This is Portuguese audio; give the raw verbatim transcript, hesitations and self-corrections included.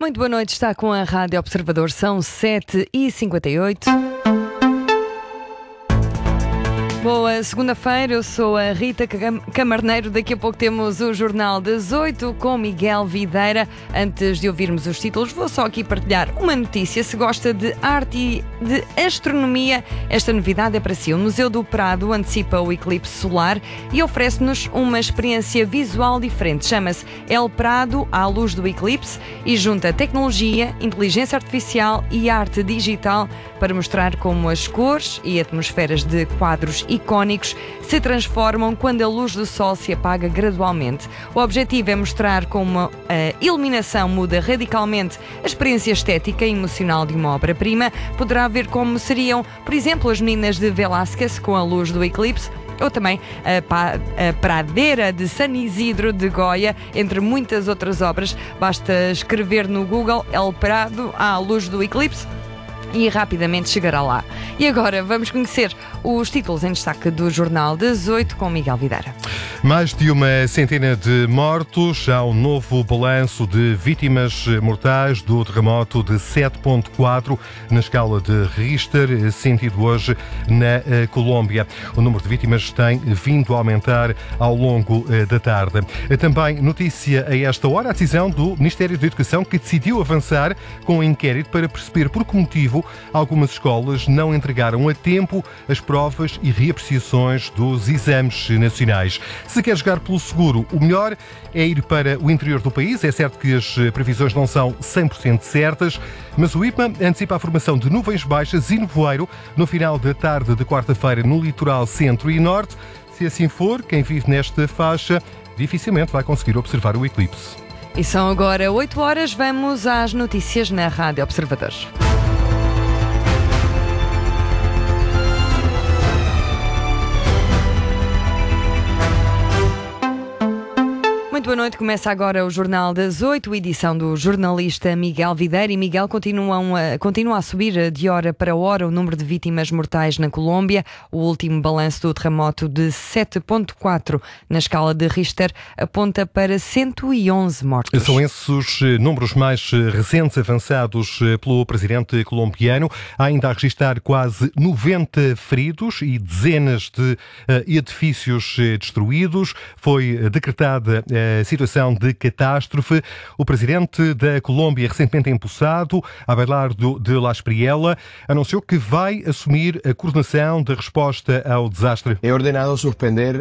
Muito boa noite, está com a Rádio Observador, são sete e cinquenta e oito. Boa segunda-feira, eu sou a Rita Camarneiro. Daqui a pouco temos o Jornal das oito com Miguel Videira. Antes de ouvirmos os títulos, vou só aqui partilhar uma notícia. Se gosta de arte e de astronomia, esta novidade é para si. O Museu do Prado antecipa o eclipse solar e oferece-nos uma experiência visual diferente. Chama-se El Prado à luz do eclipse e junta tecnologia, inteligência artificial e arte digital para mostrar como as cores e atmosferas de quadros icónicos se transformam quando a luz do sol se apaga gradualmente. O objetivo é mostrar como a iluminação muda radicalmente a experiência estética e emocional de uma obra-prima. Poderá ver como seriam, por exemplo, as meninas de Velázquez com a luz do eclipse, ou também a, pa- a Pradeira de San Isidro de Goya, entre muitas outras obras. Basta escrever no Google El Prado à luz do eclipse e rapidamente chegará lá. E agora vamos conhecer os títulos em destaque do Jornal das oito com Miguel Videira. Mais de uma centena de mortos, há um novo balanço de vítimas mortais do terremoto de sete ponto quatro na escala de Richter, sentido hoje na Colômbia. O número de vítimas tem vindo a aumentar ao longo da tarde. Também notícia a esta hora, a decisão do Ministério da Educação, que decidiu avançar com um inquérito para perceber por que motivo algumas escolas não entregaram a tempo as provas e reapreciações dos exames nacionais. Se quer jogar pelo seguro, o melhor é ir para o interior do país. É certo que as previsões não são cem por cento certas, mas o IPMA antecipa a formação de nuvens baixas e nevoeiro no final da tarde de quarta-feira no litoral centro e norte. Se assim for, quem vive nesta faixa dificilmente vai conseguir observar o eclipse. E são agora oito horas, vamos às notícias na Rádio Observador. Muito boa noite, começa agora o Jornal das oito, edição do jornalista Miguel Videira. E Miguel, continuam a, continua a subir de hora para hora o número de vítimas mortais na Colômbia. O último balanço do terremoto de sete ponto quatro na escala de Richter aponta para cento e onze mortos. São esses os números mais recentes avançados pelo presidente colombiano. Há ainda a registrar quase noventa feridos e dezenas de uh, edifícios destruídos. Foi decretada a A situação de catástrofe. O presidente da Colômbia, recentemente empossado, Abelardo de la Espriella, anunciou que vai assumir a coordenação da resposta ao desastre. He ordenado suspender